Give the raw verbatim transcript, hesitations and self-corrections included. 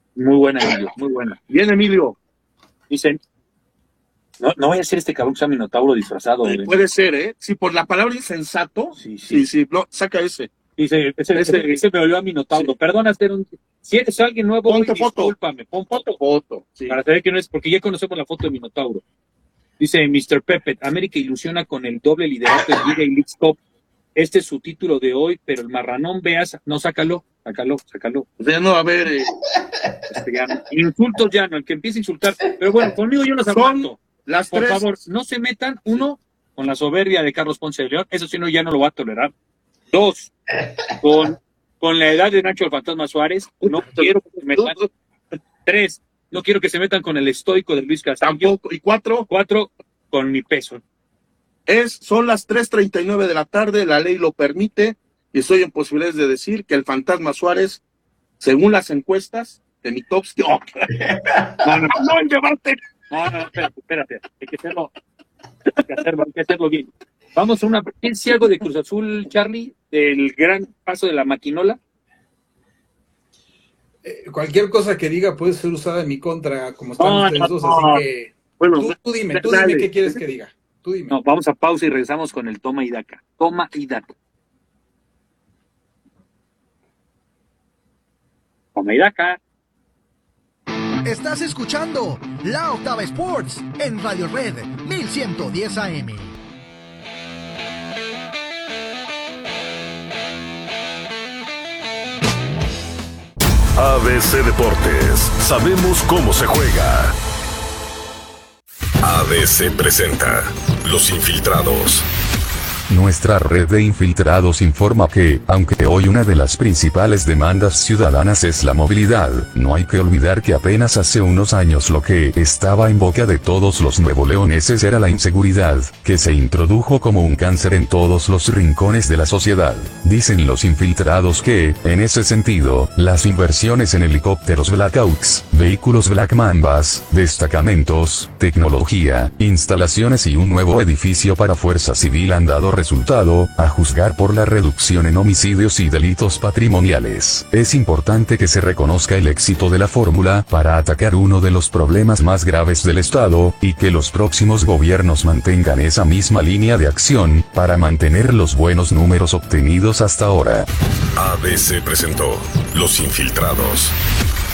Muy buena, Emilio, muy buena. Bien, Emilio. Dicen, no, no vaya a ser este cabrón que sea Minotauro disfrazado. Eh, puede ser, ¿eh? Si por la palabra insensato, sí, sí, sí, sí, no, saca ese. Dice, ese, ese, ese me volvió a Minotauro. Sí. Perdona, hacer un... si eres alguien nuevo, ponte hoy, foto. Discúlpame, pon foto. Foto, sí. Para saber que no es, porque ya conocemos la foto de Minotauro. Dice mister Pepe, América ilusiona con el doble liderato en Liga y League Cup. Este es su título de hoy, pero el marranón, veas, no, sácalo, sácalo, sácalo. O sea, no, a ver. Eh... Este, ya no. Insultos ya no, el que empiece a insultar. Pero bueno, conmigo yo los aguanto. Las Por tres... favor, no se metan, uno, con la soberbia de Carlos Ponce de León, eso sí no, ya no lo va a tolerar. Dos, con, con la edad de Nacho el Fantasma Suárez, no quiero que se metan. Tres, no quiero que se metan con el estoico de Luis Castillo. Tampoco. Y cuatro, cuatro, con mi peso. Es, son las tres treinta y nueve de la tarde, la ley lo permite, y estoy en posibilidades de decir que el Fantasma Suárez, según las encuestas de mi top, oh, no, no, no, el debate. No, no, espérate, espérate, hay que hacerlo, hay que hacerlo, hay que hacerlo bien. Vamos a una, ¿tienes algo de Cruz Azul, Charlie? Del gran paso de la maquinola. Eh, cualquier cosa que diga puede ser usada en mi contra, como están no, ustedes no, dos, así que bueno, tú, tú dime, tú dime qué quieres que diga. Tú dime. No, vamos a pausa y regresamos con el toma y daca. Toma y daca. Toma y daca. Estás escuchando La Octava Sports en Radio Red mil ciento diez A M. A B C Deportes, sabemos cómo se juega. A B C presenta Los Infiltrados. Nuestra red de infiltrados informa que, aunque hoy una de las principales demandas ciudadanas es la movilidad, no hay que olvidar que apenas hace unos años lo que estaba en boca de todos los nuevoleoneses era la inseguridad, que se introdujo como un cáncer en todos los rincones de la sociedad. Dicen los infiltrados que, en ese sentido, las inversiones en helicópteros Black Hawks, vehículos Black Mambas, destacamentos, tecnología, instalaciones y un nuevo edificio para Fuerza Civil han dado resultado, a juzgar por la reducción en homicidios y delitos patrimoniales. Es importante que se reconozca el éxito de la fórmula para atacar uno de los problemas más graves del Estado, y que los próximos gobiernos mantengan esa misma línea de acción, para mantener los buenos números obtenidos hasta ahora. A B C presentó Los Infiltrados.